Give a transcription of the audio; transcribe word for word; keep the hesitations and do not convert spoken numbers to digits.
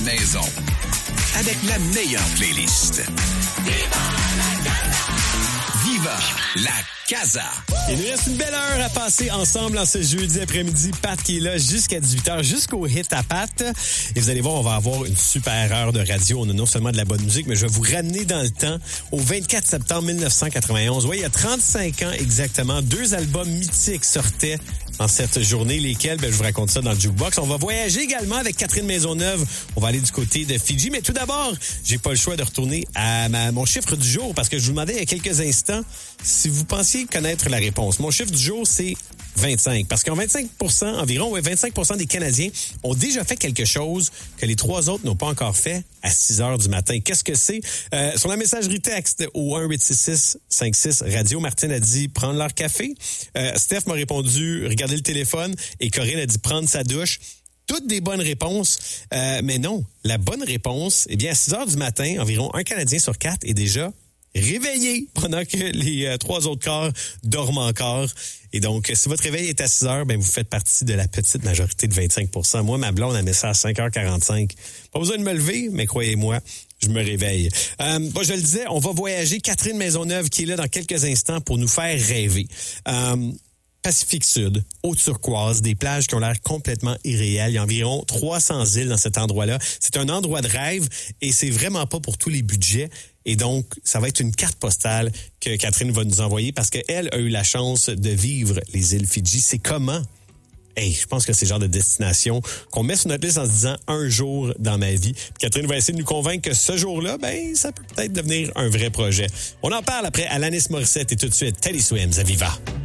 Maison. Avec la meilleure playlist. Viva la Casa! Viva la Casa! Il nous reste une belle heure à passer ensemble en ce jeudi après-midi. Pat qui est là jusqu'à dix-huit heures, jusqu'au hit à Pat. Et vous allez voir, on va avoir une super heure de radio. On a non seulement de la bonne musique, mais je vais vous ramener dans le temps au vingt-quatre septembre mille neuf cent quatre-vingt-onze. Oui, il y a trente-cinq ans exactement, deux albums mythiques sortaient en cette journée, lesquels, ben, je vous raconte ça dans le Jukebox. On va voyager également avec Catherine Maisonneuve. On va aller du côté de Fidji. Mais tout d'abord, j'ai pas le choix de retourner à ma, mon chiffre du jour parce que je vous demandais il y a quelques instants si vous pensiez connaître la réponse. Mon chiffre du jour, c'est vingt-cinq. Parce qu'en vingt-cinq pour cent environ, ouais, vingt-cinq pour cent des Canadiens ont déjà fait quelque chose que les trois autres n'ont pas encore fait à six heures du matin. Qu'est-ce que c'est? Euh, sur la messagerie texte au un huit six six cinq six radio, Martine a dit prendre leur café. Euh, Steph m'a répondu regarder le téléphone et Corinne a dit prendre sa douche. Toutes des bonnes réponses, euh, mais non. La bonne réponse, eh bien, à six heures du matin, environ un Canadien sur quatre est déjà réveillé pendant que les euh, trois autres corps dorment encore. Et donc, si votre réveil est à six heures, ben vous faites partie de la petite majorité de vingt-cinq pour cent. Moi, ma blonde, elle met ça à cinq heures quarante-cinq. Pas besoin de me lever, mais croyez-moi, je me réveille. Euh, bon, je le disais, on va voyager. Catherine Maisonneuve qui est là dans quelques instants pour nous faire rêver. Euh, Pacifique Sud, eau turquoise, des plages qui ont l'air complètement irréelles. Il y a environ trois cents îles dans cet endroit-là. C'est un endroit de rêve et c'est vraiment pas pour tous les budgets. Et donc, ça va être une carte postale que Catherine va nous envoyer parce qu'elle a eu la chance de vivre les îles Fidji. C'est comment? Hey, je pense que c'est le genre de destination qu'on met sur notre liste en se disant un jour dans ma vie. Puis Catherine va essayer de nous convaincre que ce jour-là, ben, ça peut peut-être devenir un vrai projet. On en parle après Alanis Morissette et tout de suite Teddy Swims à Viva.